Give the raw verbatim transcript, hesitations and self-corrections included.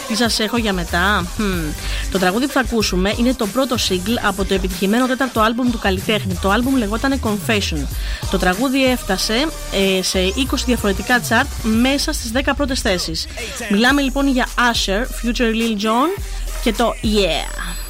Τι σας έχω για μετά? Hm. Το τραγούδι που θα ακούσουμε είναι το πρώτο single από το επιτυχημένο τέταρτο άλμπουμ του καλλιτέχνη. Το άλμπουμ λεγόταν Confession. Το τραγούδι έφτασε ε, σε είκοσι διαφορετικά chart μέσα στις δέκα πρώτες θέσεις. Μιλάμε λοιπόν για Usher, Future Lil Jon και το Yeah.